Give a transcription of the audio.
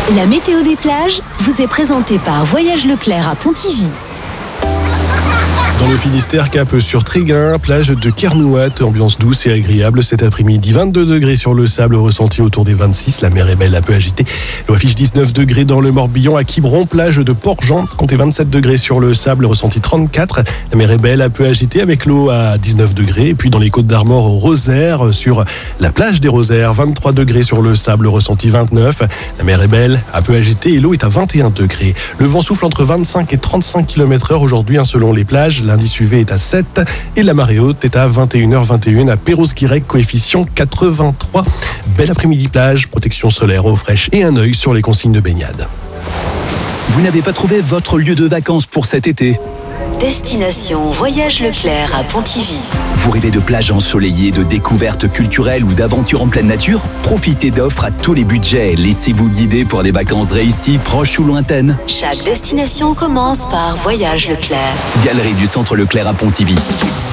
La météo des plages vous est présentée par Voyage Leclerc à Pontivy. Dans le Finistère, cap sur Tréguin, plage de Kernouat, ambiance douce et agréable cet après-midi. 22 degrés sur le sable, ressenti autour des 26. La mer est belle, un peu agitée. L'eau affiche 19 degrés dans le Morbihan, à Quiberon, plage de Port-Jean. Comptez 27 degrés sur le sable, ressenti 34. La mer est belle, un peu agitée avec l'eau à 19 degrés. Et puis dans les Côtes d'Armor, au Rosaire, sur la plage des Rosaires, 23 degrés sur le sable, ressenti 29. La mer est belle, un peu agitée et l'eau est à 21 degrés. Le vent souffle entre 25 et 35 km/h aujourd'hui, selon les plages. L'indice UV est à 7 et la marée haute est à 21h21 à Perros-Guirec, coefficient 83. Belle après-midi plage, protection solaire, eau fraîche et un œil sur les consignes de baignade. Vous n'avez pas trouvé votre lieu de vacances pour cet été ? Destination Voyage Leclerc à Pontivy. Vous rêvez de plages ensoleillées, de découvertes culturelles ou d'aventures en pleine nature ? Profitez d'offres à tous les budgets. Laissez-vous guider pour des vacances réussies, proches ou lointaines. Chaque destination commence par Voyage Leclerc. Galerie du Centre Leclerc à Pontivy.